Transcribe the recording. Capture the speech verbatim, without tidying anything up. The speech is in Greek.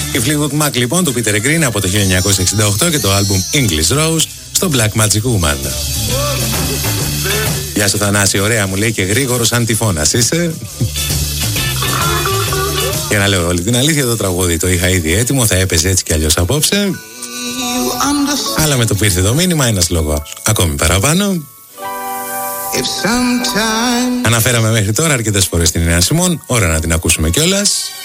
Η Fleetwood Mac λοιπόν του Peter Green από το χίλια εννιακόσια εξήντα οκτώ και το άλμπουμ English Rose στο Black Magic Woman. Γεια σου Θανάση, ωραία μου λέει και γρήγορο σαν τυφώνας είσαι. Για να λέω όλη την αλήθεια, το τραγούδι το είχα ήδη έτοιμο, θα έπαιζε έτσι κι αλλιώς απόψε. Αλλά με το που ήρθε το μήνυμα, ένας λόγος ακόμη παραπάνω. Αναφέραμε μέχρι τώρα αρκετές φορές την Νέα Σιμών, ώρα να την ακούσουμε κιόλας.